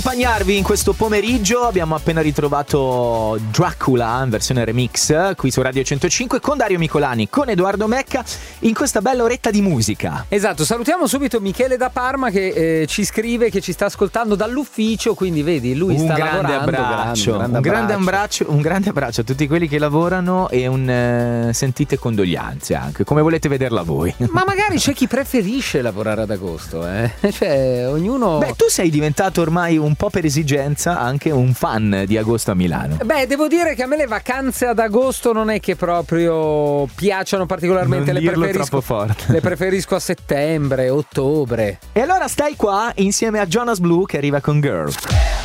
accompagnarvi in questo pomeriggio. Abbiamo appena ritrovato Dracula in versione remix qui su Radio 105 con Dario Micolani, con Edoardo Mecca, in questa bella oretta di musica. Esatto, salutiamo subito Michele da Parma che ci scrive che ci sta ascoltando dall'ufficio, quindi vedi, lui sta lavorando. Un grande abbraccio a tutti quelli che lavorano e sentite condoglianze anche, come volete vederla voi. Ma magari c'è chi preferisce lavorare ad agosto, cioè ognuno... Beh, tu sei diventato ormai un po' per esigenza anche un fan di agosto a Milano. Beh, devo dire che a me le vacanze ad agosto non è che proprio piacciono particolarmente, non dirlo troppo forte. Le preferisco a settembre, ottobre. E allora stai qua insieme a Jonas Blue che arriva con Girl.